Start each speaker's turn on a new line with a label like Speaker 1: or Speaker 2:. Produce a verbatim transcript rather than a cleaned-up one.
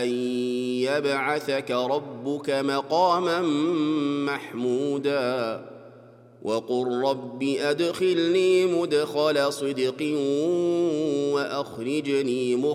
Speaker 1: يبعثك ربك مقاما محمودا وقل رب أدخلني مدخل صدق وأخرجني